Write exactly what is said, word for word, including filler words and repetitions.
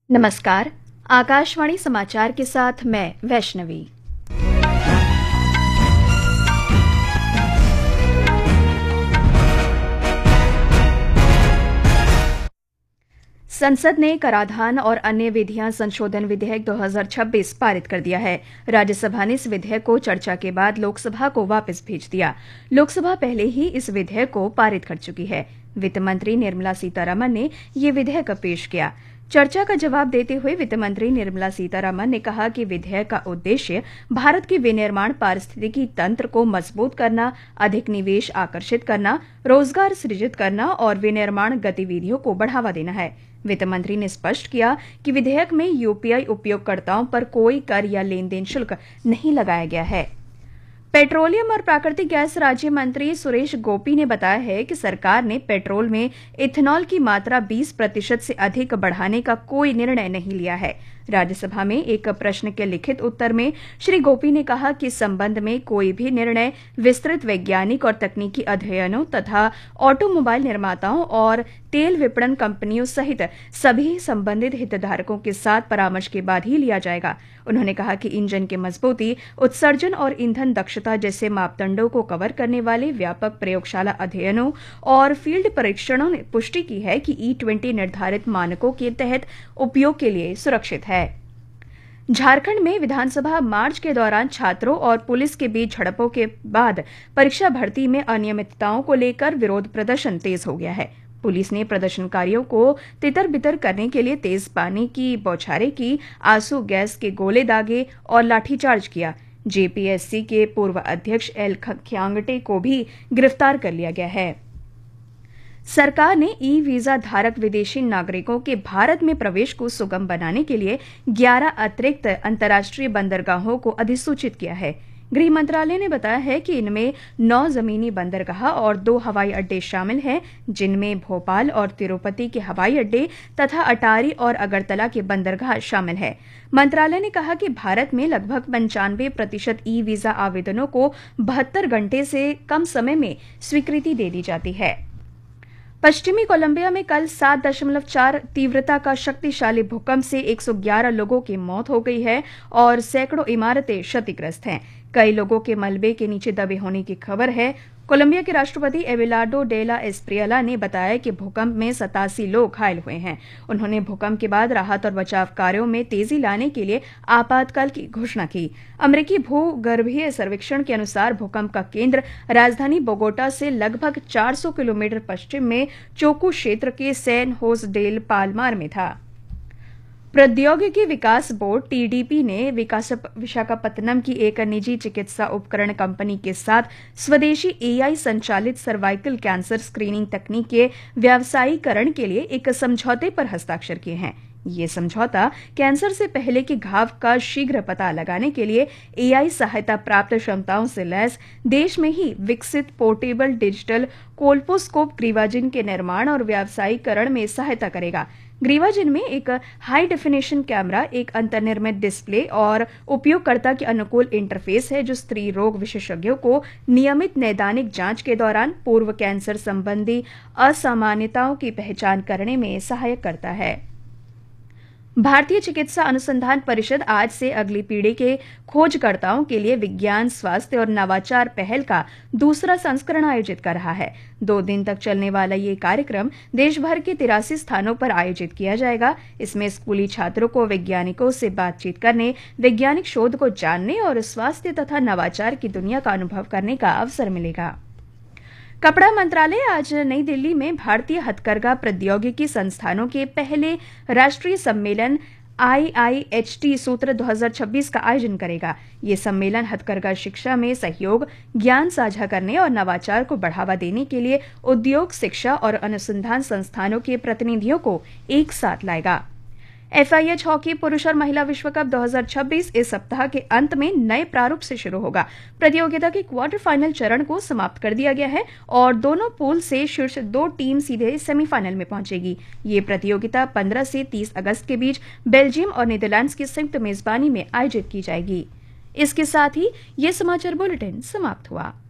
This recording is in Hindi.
नमस्कार। आकाशवाणी समाचार के साथ मैं वैष्णवी। संसद ने कराधान और अन्य विधियां संशोधन विधेयक दो हज़ार छब्बीस पारित कर दिया है। राज्यसभा ने इस विधेयक को चर्चा के बाद लोकसभा को वापस भेज दिया। लोकसभा पहले ही इस विधेयक को पारित कर चुकी है। वित्त मंत्री निर्मला सीतारमण ने ये विधेयक पेश किया। चर्चा का जवाब देते हुए वित्त मंत्री निर्मला सीतारमण ने कहा कि विधेयक का उद्देश्य भारत के विनिर्माण पारिस्थितिकी तंत्र को मजबूत करना, अधिक निवेश आकर्षित करना, रोजगार सृजित करना और विनिर्माण गतिविधियों को बढ़ावा देना है। वित्त मंत्री ने स्पष्ट किया कि विधेयक में यूपीआई उपयोगकर्ताओं पर कोई कर या लेन देन शुल्क नहीं लगाया गया है। पेट्रोलियम और प्राकृतिक गैस राज्य मंत्री सुरेश गोपी ने बताया है कि सरकार ने पेट्रोल में इथेनॉल की मात्रा बीस प्रतिशत से अधिक बढ़ाने का कोई निर्णय नहीं लिया है। राज्यसभा में एक प्रश्न के लिखित उत्तर में श्री गोपी ने कहा कि इस संबंध में कोई भी निर्णय विस्तृत वैज्ञानिक और तकनीकी अध्ययनों तथा ऑटोमोबाइल निर्माताओं और तेल विपणन कंपनियों सहित सभी संबंधित हितधारकों के साथ परामर्श के बाद ही लिया जाएगा। उन्होंने कहा कि इंजन की मजबूती, उत्सर्जन और ईंधन दक्षता जैसे मापदंडों को कवर करने वाले व्यापक प्रयोगशाला अध्ययनों और फील्ड परीक्षणों ने पुष्टि की है कि ई ट्वेंटी निर्धारित मानकों के तहत उपयोग के लिए सुरक्षित है। झारखंड में विधानसभा मार्च के दौरान छात्रों और पुलिस के बीच झड़पों के बाद परीक्षा भर्ती में अनियमितताओं को लेकर विरोध प्रदर्शन तेज हो गया है। पुलिस ने प्रदर्शनकारियों को तितर बितर करने के लिए तेज पानी की बौछारें की, आंसू गैस के गोले दागे और लाठीचार्ज किया। जेपीएससी के पूर्व अध्यक्ष एल खंग्याटे को भी गिरफ्तार कर लिया गया है। सरकार ने ई वीजा धारक विदेशी नागरिकों के भारत में प्रवेश को सुगम बनाने के लिए ग्यारह अतिरिक्त अंतर्राष्ट्रीय बंदरगाहों को अधिसूचित किया है। गृह मंत्रालय ने बताया है कि इनमें नौ जमीनी बंदरगाह और दो हवाई अड्डे शामिल हैं, जिनमें भोपाल और तिरुपति के हवाई अड्डे तथा अटारी और अगरतला के बंदरगाह शामिल है। मंत्रालय ने कहा कि भारत में लगभग पंचानवे प्रतिशत ई वीजा आवेदनों को बहत्तर घंटे से कम समय में स्वीकृति दे दी जाती है। पश्चिमी कोलंबिया में कल सात दशमलव चार तीव्रता का शक्तिशाली भूकंप से एक सौ ग्यारह लोगों की मौत हो गई है और सैकड़ों इमारतें क्षतिग्रस्त हैं। कई लोगों के मलबे के नीचे दबे होने की खबर है। कोलंबिया के राष्ट्रपति एबेलार्डो डेला एस्प्रियला ने बताया कि भूकंप में सतासी लोग घायल हुए हैं। उन्होंने भूकंप के बाद राहत और बचाव कार्यों में तेजी लाने के लिए आपातकाल की घोषणा की। अमेरिकी भूगर्भीय सर्वेक्षण के अनुसार भूकंप का केंद्र राजधानी बोगोटा से लगभग चार सौ किलोमीटर पश्चिम में चोकू क्षेत्र के सैन होस डेल पालमार में था। प्रौद्योगिकी विकास बोर्ड टीडीपी ने विशाखापत्तनम की एक निजी चिकित्सा उपकरण कंपनी के साथ स्वदेशी एआई संचालित सर्वाइकल कैंसर स्क्रीनिंग तकनीक के व्यावसायीकरण के लिए एक समझौते पर हस्ताक्षर किए हैं। ये समझौता कैंसर से पहले के घाव का शीघ्र पता लगाने के लिए एआई सहायता प्राप्त क्षमताओं से लैस देश में ही विकसित पोर्टेबल डिजिटल कोल्पोस्कोप ग्रीवाजिन के निर्माण और व्यावसायीकरण में सहायता करेगा। ग्रीवाजिन में एक हाई डेफिनेशन कैमरा, एक अंतर्निर्मित डिस्प्ले और उपयोगकर्ता के अनुकूल इंटरफेस है, जो स्त्री रोग विशेषज्ञों को नियमित नैदानिक जांच के दौरान पूर्व कैंसर संबंधी असामान्यताओं की पहचान करने में सहायक करता है। भारतीय चिकित्सा अनुसंधान परिषद आज से अगली पीढ़ी के खोजकर्ताओं के लिए विज्ञान, स्वास्थ्य और नवाचार पहल का दूसरा संस्करण आयोजित कर रहा है। दो दिन तक चलने वाला ये कार्यक्रम देश भर के तिरासी स्थानों पर आयोजित किया जाएगा। इसमें स्कूली छात्रों को वैज्ञानिकों से बातचीत करने, वैज्ञानिक शोध को जानने और स्वास्थ्य तथा नवाचार की दुनिया का अनुभव करने का अवसर मिलेगा। कपड़ा मंत्रालय आज नई दिल्ली में भारतीय हथकरघा प्रौद्योगिकी संस्थानों के पहले राष्ट्रीय सम्मेलन आई आई एच टी सूत्र दो हज़ार छब्बीस का आयोजन करेगा। ये सम्मेलन हथकरघा शिक्षा में सहयोग, ज्ञान साझा करने और नवाचार को बढ़ावा देने के लिए उद्योग, शिक्षा और अनुसंधान संस्थानों के प्रतिनिधियों को एक साथ लाएगा। एफआईएच हॉकी पुरुष और महिला विश्व कप दो हज़ार छब्बीस इस सप्ताह के अंत में नए प्रारूप से शुरू होगा। प्रतियोगिता के क्वार्टर फाइनल चरण को समाप्त कर दिया गया है और दोनों पूल से शीर्ष दो टीम सीधे सेमीफाइनल में पहुंचेगी। ये प्रतियोगिता पंद्रह से तीस अगस्त के बीच बेल्जियम और नीदरलैंड्स की संयुक्त मेजबानी में आयोजित की जाएगी। इसके साथ ही ये समाचार बुलेटिन समाप्त हुआ।